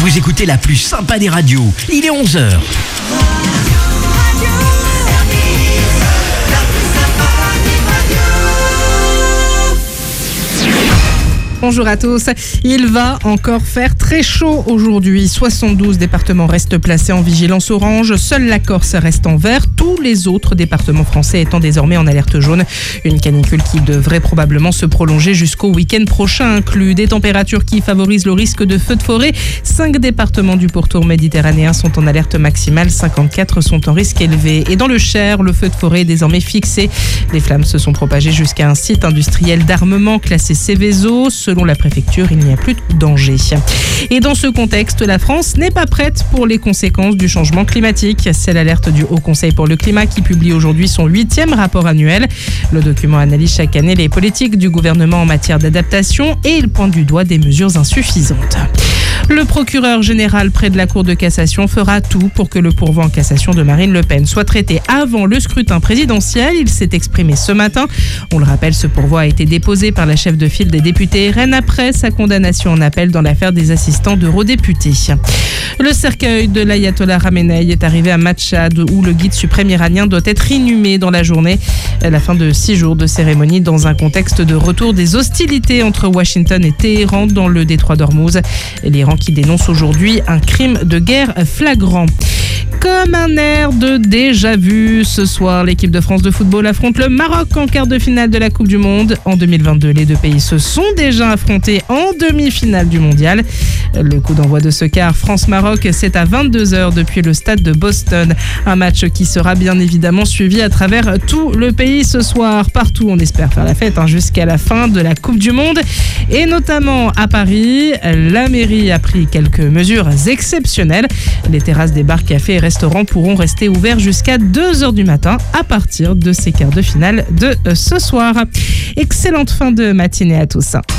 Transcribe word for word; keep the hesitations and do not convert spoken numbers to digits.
Vous écoutez la plus sympa des radios. Il est onze heures. Bonjour à tous. Il va encore faire très chaud aujourd'hui. soixante-douze départements restent placés en vigilance orange. Seule la Corse reste en vert. Tous les autres départements français étant désormais en alerte jaune. Une canicule qui devrait probablement se prolonger jusqu'au week-end prochain inclus. Des températures qui favorisent le risque de feux de forêt. Cinq départements du pourtour méditerranéen sont en alerte maximale. cinquante-quatre sont en risque élevé. Et dans le Cher, le feu de forêt est désormais fixé. Les flammes se sont propagées jusqu'à un site industriel d'armement classé Céveso. Selon la préfecture, il n'y a plus de danger. Et dans ce contexte, la France n'est pas prête pour les conséquences du changement climatique. C'est l'alerte du Haut Conseil pour le climat qui publie aujourd'hui son huitième rapport annuel. Le document analyse chaque année les politiques du gouvernement en matière d'adaptation et il pointe du doigt des mesures insuffisantes. Le procureur général près de la Cour de cassation fera tout pour que le pourvoi en cassation de Marine Le Pen soit traité avant le scrutin présidentiel. Il s'est exprimé ce matin. On le rappelle, ce pourvoi a été déposé par la chef de file des députés R N après sa condamnation en appel dans l'affaire des assistants d'eurodéputés. Le cercueil de l'ayatollah Khamenei est arrivé à Machhad où le guide suprême iranien doit être inhumé dans la journée. À la fin de six jours de cérémonie dans un contexte de retour des hostilités entre Washington et Téhéran dans le détroit d'Ormuz. L'Iran qui dénonce aujourd'hui un crime de guerre flagrant. Comme un air de déjà-vu, ce soir, l'équipe de France de football affronte le Maroc en quart de finale de la Coupe du Monde. En deux mille vingt-deux, les deux pays se sont déjà affrontés en demi-finale du mondial. Le coup d'envoi de ce quart France-Maroc, c'est à vingt-deux heures depuis le stade de Boston. Un match qui sera bien évidemment suivi à travers tout le pays ce soir. Partout, on espère faire la fête hein, jusqu'à la fin de la Coupe du Monde. Et notamment à Paris, la mairie a pris quelques mesures exceptionnelles. Les terrasses des bars, cafés et restaurants pourront rester ouverts jusqu'à deux heures du matin à partir de ces quarts de finale de ce soir. Excellente fin de matinée à tous.